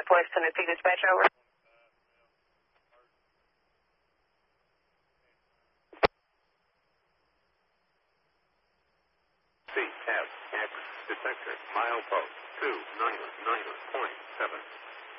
Northwest Tennessee Dispatch, over. CFX detector, milepost 299.7.